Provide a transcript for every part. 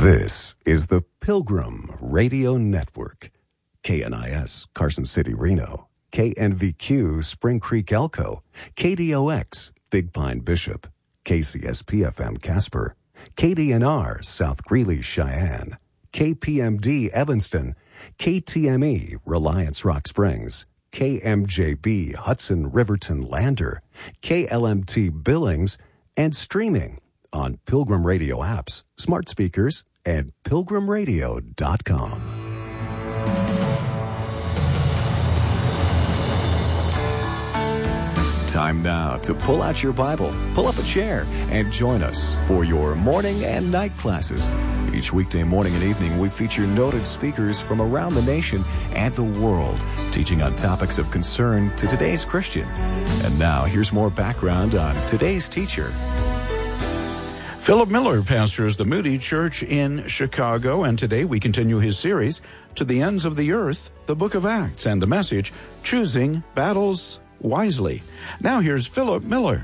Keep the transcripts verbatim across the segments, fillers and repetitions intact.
This is the Pilgrim Radio Network. K N I S, Carson City, Reno. K N V Q, Spring Creek, Elko. K D O X, Big Pine, Bishop. K C S P F M, Casper. K D N R, South Greeley, Cheyenne. K P M D, Evanston. K T M E, Reliance, Rock Springs. K M J B, Hudson, Riverton, Lander. K L M T, Billings. And streaming on Pilgrim Radio apps, smart speakers, and pilgrim radio dot com. Time now to pull out your Bible, pull up a chair, and join us for your morning and night classes. Each weekday morning and evening, we feature noted speakers from around the nation and the world, teaching on topics of concern to today's Christian. And now, here's more background on today's teacher. Philip Miller pastors the Moody Church in Chicago, and today we continue his series, To the Ends of the Earth, the Book of Acts, and the message, Choosing Battles Wisely. Now here's Philip Miller.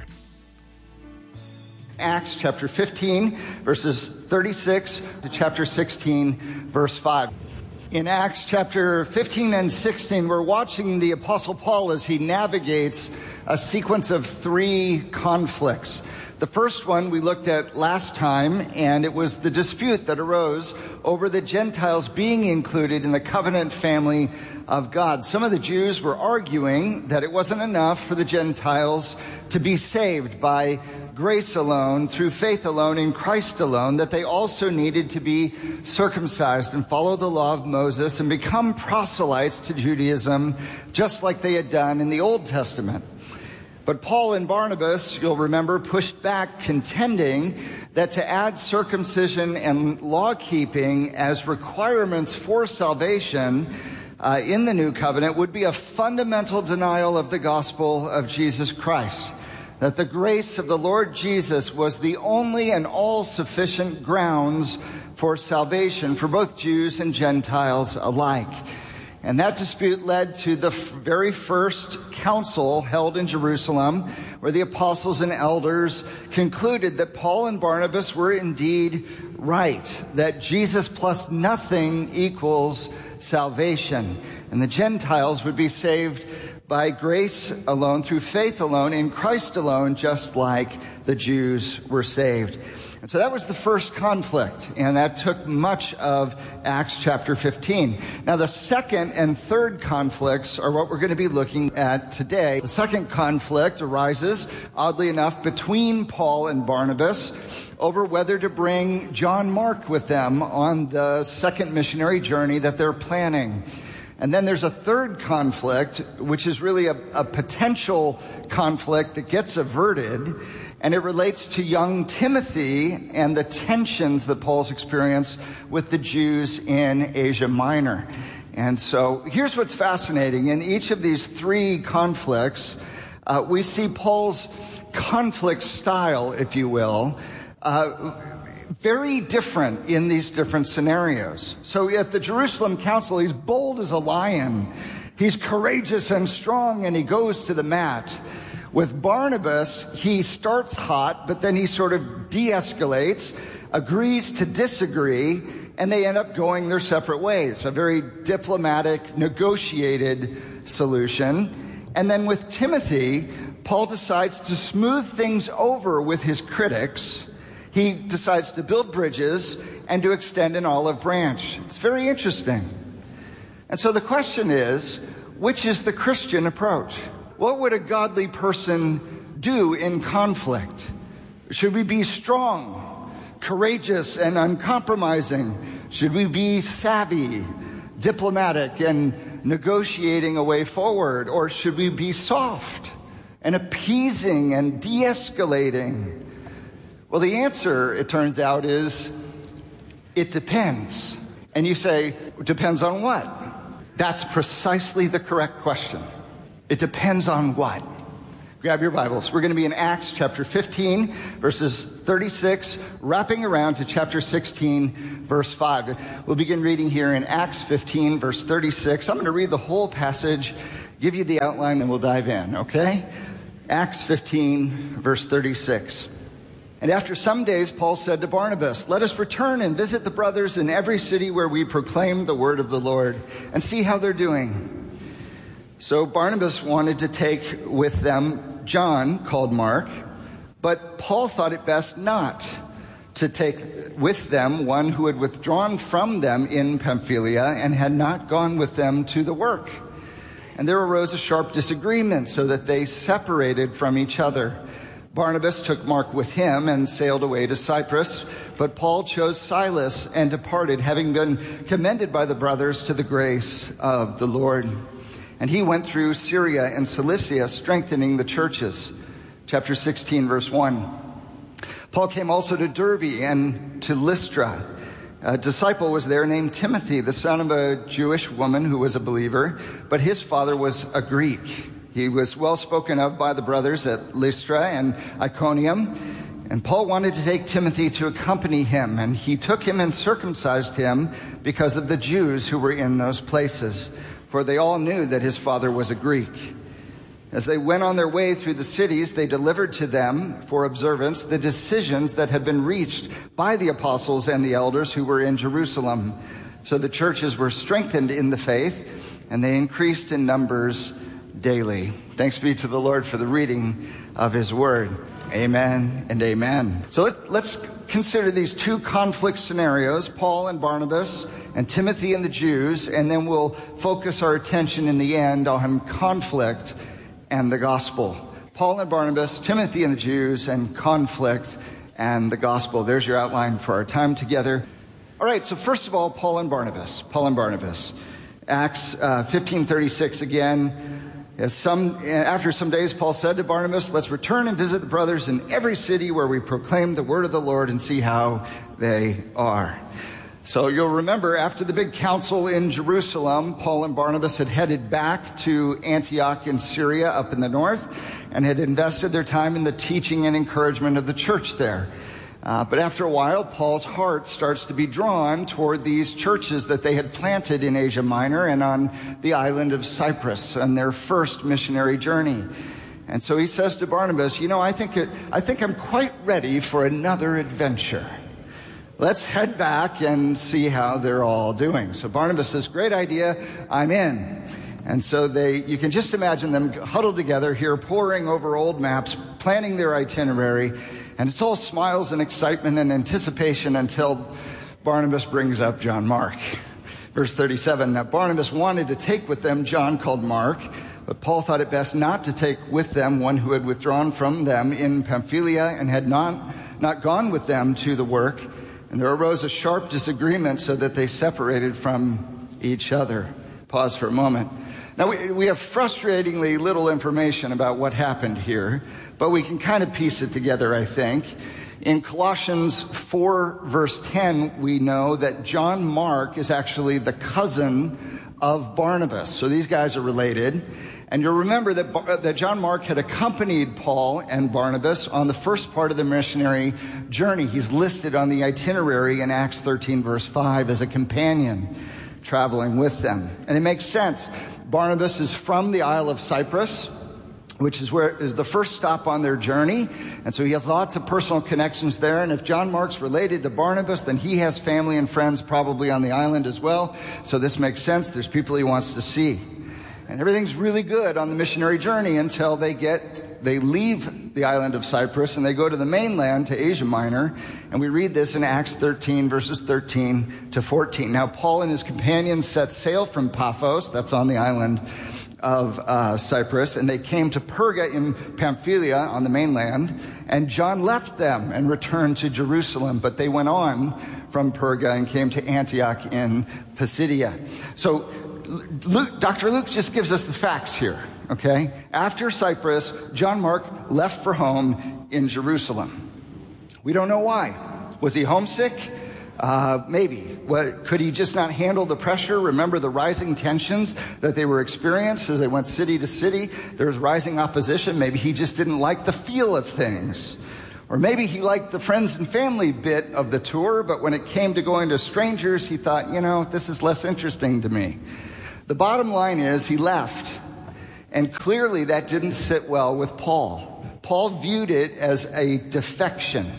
Acts chapter fifteen, verses thirty-six to chapter sixteen, verse five. In Acts chapter fifteen and sixteen, we're watching the Apostle Paul as he navigates a sequence of three conflicts. The first one we looked at last time, and it was the dispute that arose over the Gentiles being included in the covenant family of God. Some of the Jews were arguing that it wasn't enough for the Gentiles to be saved by grace alone, through faith alone, in Christ alone, that they also needed to be circumcised and follow the law of Moses and become proselytes to Judaism, just like they had done in the Old Testament. But Paul and Barnabas, you'll remember, pushed back, contending that to add circumcision and law-keeping as requirements for salvation uh, in the new covenant would be a fundamental denial of the gospel of Jesus Christ. That the grace of the Lord Jesus was the only and all-sufficient grounds for salvation for both Jews and Gentiles alike. And that dispute led to the f- very first council held in Jerusalem, where the apostles and elders concluded that Paul and Barnabas were indeed right, that Jesus plus nothing equals salvation, and the Gentiles would be saved by grace alone, through faith alone, in Christ alone, just like the Jews were saved. And so that was the first conflict, and that took much of Acts chapter fifteen. Now the second and third conflicts are what we're going to be looking at today. The second conflict arises, oddly enough, between Paul and Barnabas over whether to bring John Mark with them on the second missionary journey that they're planning. And then there's a third conflict, which is really a, a potential conflict that gets averted, and it relates to young Timothy and the tensions that Paul's experienced with the Jews in Asia Minor. And so here's what's fascinating. In each of these three conflicts, uh, we see Paul's conflict style, if you will, uh, very different in these different scenarios. So at the Jerusalem Council, he's bold as a lion. He's courageous and strong, and he goes to the mat. With Barnabas, he starts hot, but then he sort of de-escalates, agrees to disagree, and they end up going their separate ways. A very diplomatic, negotiated solution. And then with Timothy, Paul decides to smooth things over with his critics. He decides to build bridges and to extend an olive branch. It's very interesting. And so the question is, which is the Christian approach? What would a godly person do in conflict? Should we be strong, courageous, and uncompromising? Should we be savvy, diplomatic, and negotiating a way forward? Or should we be soft and appeasing and de-escalating? Well, the answer, it turns out, is it depends. And you say, depends on what? That's precisely the correct question. It depends on what? Grab your Bibles. We're going to be in Acts chapter fifteen, verses thirty-six, wrapping around to chapter sixteen, verse five. We'll begin reading here in Acts fifteen, verse thirty-six. I'm going to read the whole passage, give you the outline, and we'll dive in, okay? Acts fifteen, verse thirty-six. And after some days, Paul said to Barnabas, "Let us return and visit the brothers in every city where we proclaim the word of the Lord and see how they're doing." So Barnabas wanted to take with them John, called Mark, but Paul thought it best not to take with them one who had withdrawn from them in Pamphylia and had not gone with them to the work. And there arose a sharp disagreement, so that they separated from each other. Barnabas took Mark with him and sailed away to Cyprus, but Paul chose Silas and departed, having been commended by the brothers to the grace of the Lord. And he went through Syria and Cilicia, strengthening the churches. Chapter sixteen, verse one. Paul came also to Derbe and to Lystra. A disciple was there named Timothy, the son of a Jewish woman who was a believer, but his father was a Greek. He was well spoken of by the brothers at Lystra and Iconium, and Paul wanted to take Timothy to accompany him, and he took him and circumcised him because of the Jews who were in those places, for they all knew that his father was a Greek. As they went on their way through the cities, they delivered to them for observance the decisions that had been reached by the apostles and the elders who were in Jerusalem. So the churches were strengthened in the faith, and they increased in numbers daily. Thanks be to the Lord for the reading of his word. Amen and amen. So let, let's consider these two conflict scenarios, Paul and Barnabas, and Timothy and the Jews, and then we'll focus our attention in the end on conflict and the gospel. Paul and Barnabas, Timothy and the Jews, and conflict and the gospel. There's your outline for our time together. All right, so first of all, Paul and Barnabas. Paul and Barnabas. Acts uh, fifteen thirty-six again. As some, after some days, Paul said to Barnabas, "Let's return and visit the brothers in every city where we proclaim the word of the Lord and see how they are." So you'll remember after the big council in Jerusalem, Paul and Barnabas had headed back to Antioch in Syria up in the north and had invested their time in the teaching and encouragement of the church there. Uh, but after a while, Paul's heart starts to be drawn toward these churches that they had planted in Asia Minor and on the island of Cyprus on their first missionary journey. And so he says to Barnabas, you know, I think it, I think I'm quite ready for another adventure. Let's head back and see how they're all doing. So Barnabas says, great idea, I'm in. And so they, you can just imagine them huddled together here, poring over old maps, planning their itinerary, and it's all smiles and excitement and anticipation until Barnabas brings up John Mark. Verse thirty-seven, now Barnabas wanted to take with them John called Mark, but Paul thought it best not to take with them one who had withdrawn from them in Pamphylia and had not, not gone with them to the work. And there arose a sharp disagreement so that they separated from each other. Pause for a moment. Now, we, we have frustratingly little information about what happened here, but we can kind of piece it together, I think. In Colossians four, verse ten, we know that John Mark is actually the cousin of Barnabas. So these guys are related. And you'll remember that, that John Mark had accompanied Paul and Barnabas on the first part of the missionary journey. He's listed on the itinerary in Acts thirteen, verse five, as a companion traveling with them. And it makes sense. Barnabas is from the Isle of Cyprus, which is where is the first stop on their journey. And so he has lots of personal connections there. And if John Mark's related to Barnabas, then he has family and friends probably on the island as well. So this makes sense. There's people he wants to see. And everything's really good on the missionary journey until they get, they leave the island of Cyprus and they go to the mainland, to Asia Minor. And we read this in Acts thirteen, verses thirteen to fourteen. Now, Paul and his companions set sail from Paphos, that's on the island of uh, Cyprus, and they came to Perga in Pamphylia on the mainland. And John left them and returned to Jerusalem, but they went on from Perga and came to Antioch in Pisidia. So Luke, Doctor Luke just gives us the facts here, okay? After Cyprus, John Mark left for home in Jerusalem. We don't know why. Was he homesick? Uh, maybe. What, could he just not handle the pressure? Remember the rising tensions that they were experiencing as they went city to city? There was rising opposition. Maybe he just didn't like the feel of things. Or maybe he liked the friends and family bit of the tour, but when it came to going to strangers, he thought, you know, this is less interesting to me. The bottom line is he left, and clearly that didn't sit well with Paul. Paul viewed it as a defection,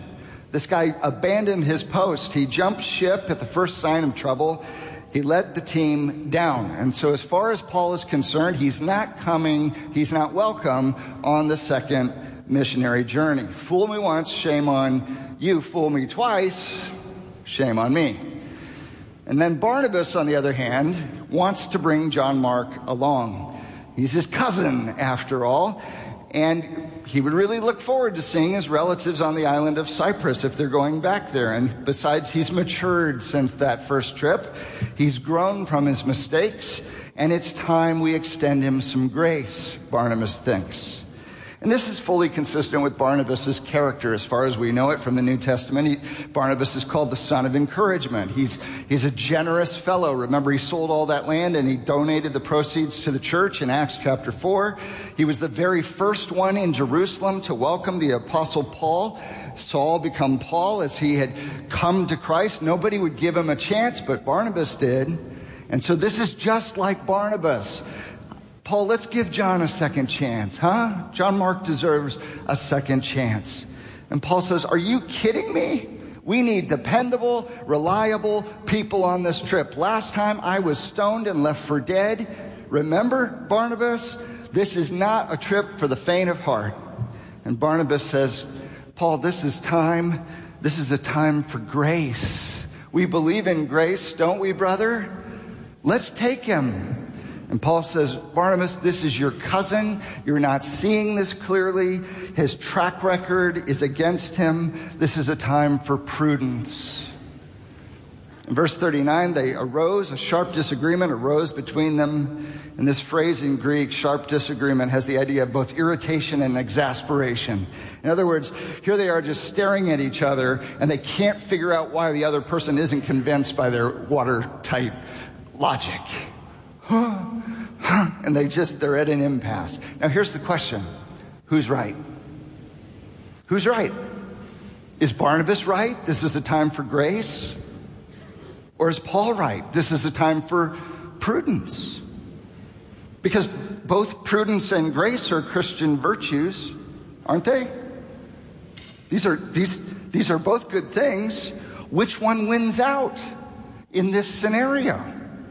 This guy abandoned his post. He jumped ship at the first sign of trouble. He let the team down. And so as far as Paul is concerned, he's not coming, he's not welcome on the second missionary journey. Fool me once, shame on you. Fool me twice, shame on me. And then Barnabas, on the other hand, wants to bring John Mark along. He's his cousin, after all, and he would really look forward to seeing his relatives on the island of Cyprus if they're going back there. And besides, he's matured since that first trip. He's grown from his mistakes, and it's time we extend him some grace, Barnabas thinks. And this is fully consistent with Barnabas' character as far as we know it from the New Testament. He, Barnabas is called the son of encouragement. He's, he's a generous fellow. Remember, he sold all that land and he donated the proceeds to the church in Acts chapter four. He was the very first one in Jerusalem to welcome the apostle Paul. Saul become Paul as he had come to Christ. Nobody would give him a chance, but Barnabas did. And so this is just like Barnabas. Paul, let's give John a second chance, huh? John Mark deserves a second chance. And Paul says, are you kidding me? We need dependable, reliable people on this trip. Last time I was stoned and left for dead. Remember, Barnabas? This is not a trip for the faint of heart. And Barnabas says, Paul, this is time. This is a time for grace. We believe in grace, don't we, brother? Let's take him. And Paul says, Barnabas, this is your cousin. You're not seeing this clearly. His track record is against him. This is a time for prudence. In verse thirty-nine, they arose, a sharp disagreement arose between them. And this phrase in Greek, sharp disagreement, has the idea of both irritation and exasperation. In other words, here they are just staring at each other, and they can't figure out why the other person isn't convinced by their watertight logic. And they just, they're at an impasse. Now here's the question. Who's right? Who's right? Is Barnabas right? This is a time for grace? Or is Paul right? This is a time for prudence? Because both prudence and grace are Christian virtues, aren't they? These are, these, these are both good things. Which one wins out in this scenario?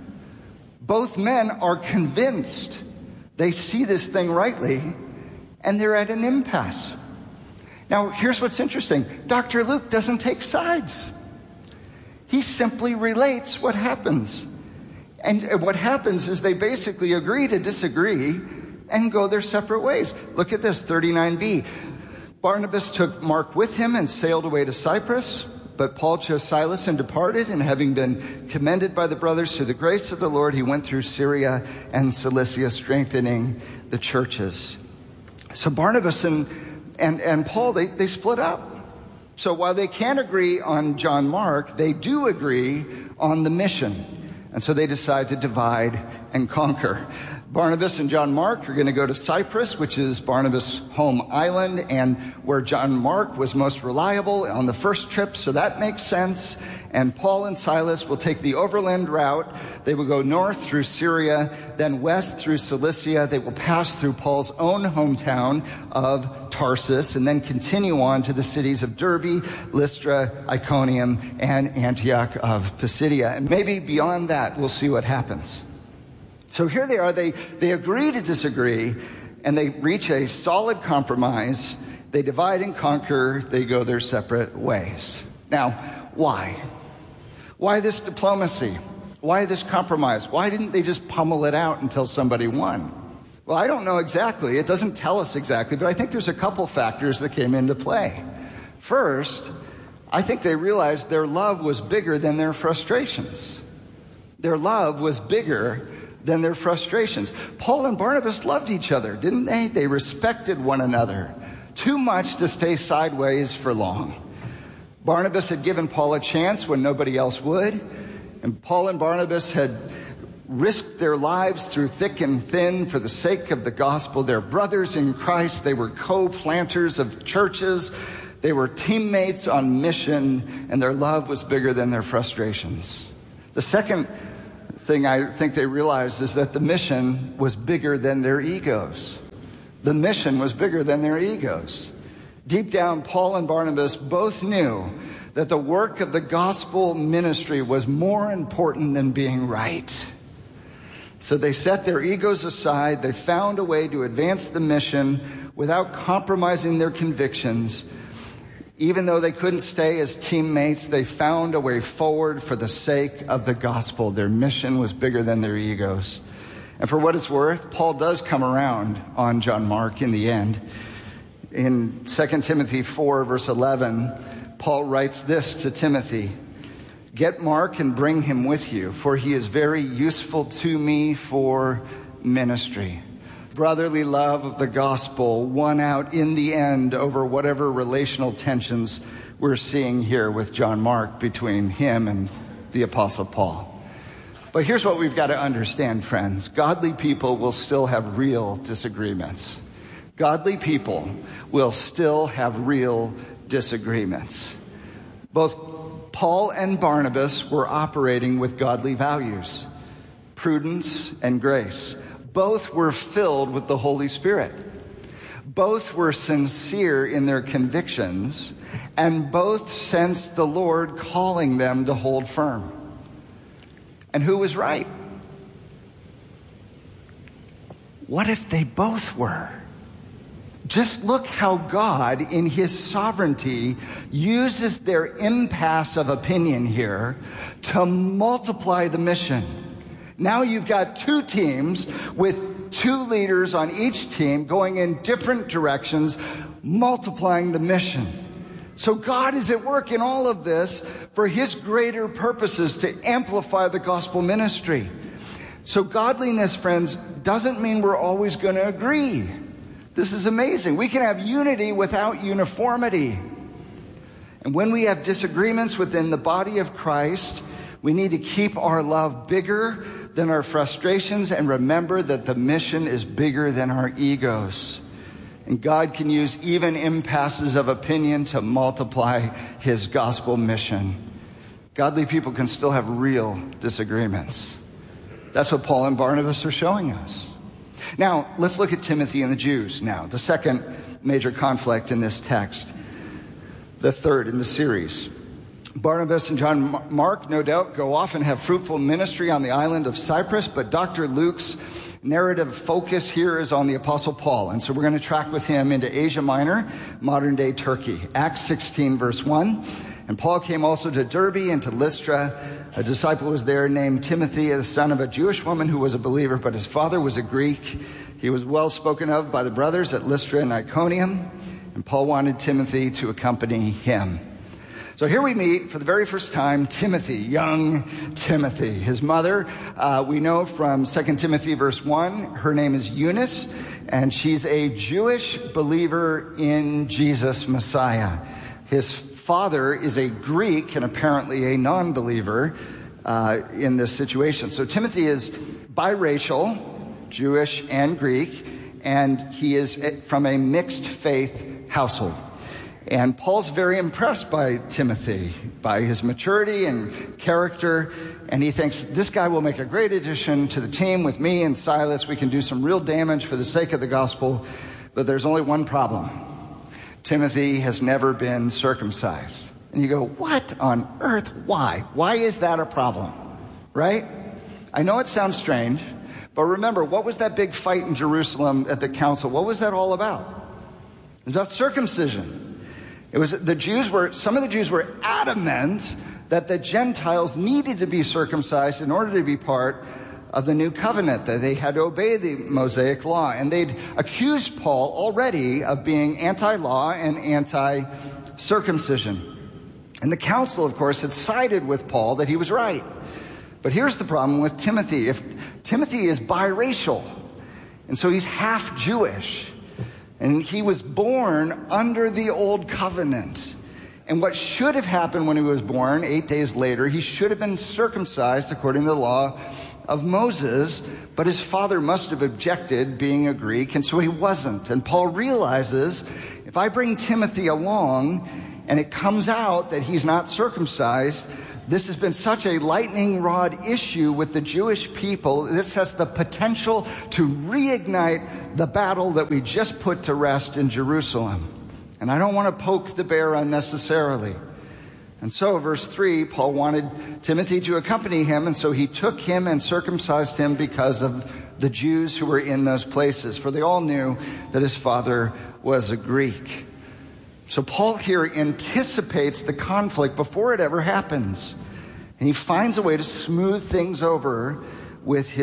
Both men are convinced they see this thing rightly, and they're at an impasse. Now, here's what's interesting. Doctor Luke doesn't take sides. He simply relates what happens. And what happens is they basically agree to disagree and go their separate ways. Look at this, thirty-nine b. Barnabas took Mark with him and sailed away to Cyprus. But Paul chose Silas and departed, and having been commended by the brothers to the grace of the Lord, he went through Syria and Cilicia, strengthening the churches. So Barnabas and, and, and Paul, they, they split up. So while they can't agree on John Mark, they do agree on the mission. And so they decide to divide and conquer. Barnabas and John Mark are going to go to Cyprus, which is Barnabas' home island, and where John Mark was most reliable on the first trip, so that makes sense. And Paul and Silas will take the overland route. They will go north through Syria, then west through Cilicia. They will pass through Paul's own hometown of Tarsus, and then continue on to the cities of Derbe, Lystra, Iconium, and Antioch of Pisidia. And maybe beyond that, we'll see what happens. So here they are, they, they agree to disagree, and they reach a solid compromise. They divide and conquer, they go their separate ways. Now, why? Why this diplomacy? Why this compromise? Why didn't they just pummel it out until somebody won? Well, I don't know exactly. It doesn't tell us exactly, but I think there's a couple factors that came into play. First, I think they realized their love was bigger than their frustrations. Their love was bigger than their frustrations. Paul and Barnabas loved each other, didn't they? They respected one another too much to stay sideways for long. Barnabas had given Paul a chance when nobody else would, and Paul and Barnabas had risked their lives through thick and thin for the sake of the gospel. They're brothers in Christ. They were co-planters of churches. They were teammates on mission, and their love was bigger than their frustrations. The second thing I think they realized is that the mission was bigger than their egos. The mission was bigger than their egos. Deep down, Paul and Barnabas both knew that the work of the gospel ministry was more important than being right. So they set their egos aside. They found a way to advance the mission without compromising their convictions. Even though they couldn't stay as teammates, they found a way forward for the sake of the gospel. Their mission was bigger than their egos. And for what it's worth, Paul does come around on John Mark in the end. In Second Timothy four, verse eleven, Paul writes this to Timothy: "Get Mark and bring him with you, for he is very useful to me for ministry." Brotherly love of the gospel won out in the end over whatever relational tensions we're seeing here with John Mark between him and the Apostle Paul. But here's what we've got to understand, friends. Godly people will still have real disagreements. Godly people will still have real disagreements. Both Paul and Barnabas were operating with godly values, prudence and grace. Both were filled with the Holy Spirit. Both were sincere in their convictions, and both sensed the Lord calling them to hold firm. And who was right? What if they both were? Just look how God, in his sovereignty, uses their impasse of opinion here to multiply the mission. Now you've got two teams with two leaders on each team going in different directions, multiplying the mission. So God is at work in all of this for his greater purposes to amplify the gospel ministry. So godliness, friends, doesn't mean we're always going to agree. This is amazing. We can have unity without uniformity. And when we have disagreements within the body of Christ, we need to keep our love bigger than our frustrations and remember that the mission is bigger than our egos. And God can use even impasses of opinion to multiply his gospel mission. Godly people can still have real disagreements. That's what Paul and Barnabas are showing us. Now, let's look at Timothy and the Jews now, the second major conflict in this text, the third in the series. Barnabas and John Mark, no doubt, go off and have fruitful ministry on the island of Cyprus, but Doctor Luke's narrative focus here is on the Apostle Paul. And so we're going to track with him into Asia Minor, modern-day Turkey. Acts sixteen, verse one. "And Paul came also to Derbe and to Lystra. A disciple was there named Timothy, the son of a Jewish woman who was a believer, but his father was a Greek. He was well spoken of by the brothers at Lystra and Iconium, and Paul wanted Timothy to accompany him." So here we meet for the very first time Timothy, young Timothy. His mother, uh, we know from Second Timothy verse one, her name is Eunice, and she's a Jewish believer in Jesus Messiah. His father is a Greek and apparently a non-believer uh, in this situation. So Timothy is biracial, Jewish and Greek, and he is from a mixed faith household. And Paul's very impressed by Timothy, by his maturity and character, and he thinks this guy will make a great addition to the team with me and Silas. We can do some real damage for the sake of the gospel, but there's only one problem. Timothy has never been circumcised. And you go, what on earth? Why? Why is that a problem? Right? I know it sounds strange, but remember, what was that big fight in Jerusalem at the council? What was that all about? It was about circumcision. It was the Jews were, some of the Jews were adamant that the Gentiles needed to be circumcised in order to be part of the new covenant, that they had to obey the Mosaic law. And they'd accused Paul already of being anti-law and anti-circumcision. And the council, of course, had sided with Paul that he was right. But here's the problem with Timothy. If Timothy is biracial, and so he's half Jewish, and he was born under the old covenant. And what should have happened when he was born, eight days later, he should have been circumcised according to the law of Moses, but his father must have objected, being a Greek, and so he wasn't. And Paul realizes, if I bring Timothy along and it comes out that he's not circumcised, this has been such a lightning rod issue with the Jewish people. This has the potential to reignite the battle that we just put to rest in Jerusalem. And I don't want to poke the bear unnecessarily. And so, verse three, Paul wanted Timothy to accompany him, and so he took him and circumcised him because of the Jews who were in those places, for they all knew that his father was a Greek. So Paul here anticipates the conflict before it ever happens. And he finds a way to smooth things over with his